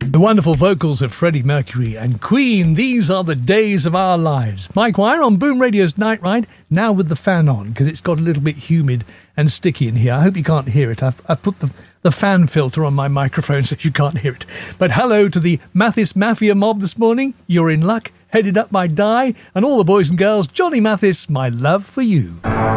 The wonderful vocals of Freddie Mercury and Queen. These are the days of our lives. Mike Wire on Boom Radio's Night Ride, now with the fan on because it's got a little bit humid and sticky in here. I hope you can't hear it. I've put the fan filter on my microphone so you can't hear it. But hello to the Mathis Mafia mob this morning. You're in luck. Headed up by Di and all the boys and girls. Johnny Mathis, my love for you.